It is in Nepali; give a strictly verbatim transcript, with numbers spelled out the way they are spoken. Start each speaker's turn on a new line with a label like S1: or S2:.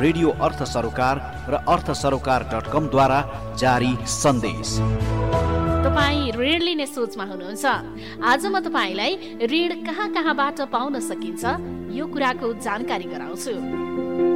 S1: रेडियो अर्थ सरोकार र अर्थ सरोकार डट कमद्वारा जारी सन्देश।
S2: तपाईँ ऋण लिने सोचमा हुनुहुन्छ? आज म तपाईँलाई ऋण कहाँ कहाँबाट पाउन सकिन्छ यो कुराको जानकारी गराउँछु।